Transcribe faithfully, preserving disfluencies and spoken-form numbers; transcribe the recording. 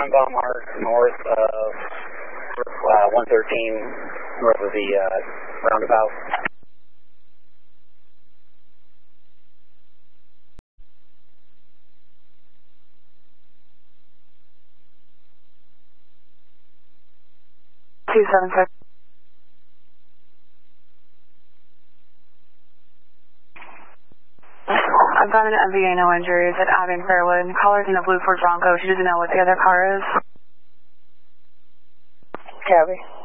one Belmar, north of uh, one thirteen, north of the uh, roundabout. two seven six. I've got an M V A, no injuries at Abbey and Fairwood. Caller's in a blue Ford Bronco. She doesn't know what the other car is. Copy.